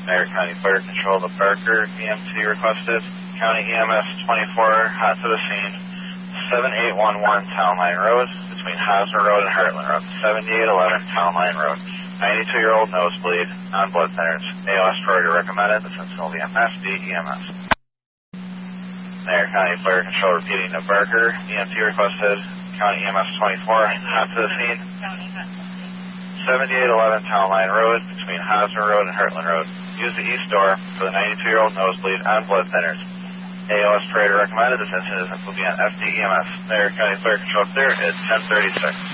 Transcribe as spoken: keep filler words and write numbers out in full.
Marion County Fire Control to Barker, E M T requested. County E M S twenty-four, hot to the scene, seven eight one one Town Line Road, between Hosmer Road and Heartland Road, seventy-eight eleven Town Line Road. ninety-two-year-old nosebleed, on blood thinners. A O S priority recommended, the Cincinnati M S D E M S. Marion County Fire Control repeating to Barker, E M T requested. County E M S twenty-four, hot to the scene, seventy-eight eleven Town Line Road, between Hosmer Road and Heartland Road. Use the east door for the ninety-two-year-old nosebleed on blood thinners. A O S operator recommended this incident will be on F D E M S. Marion County Fire Control clear at ten thirty-six.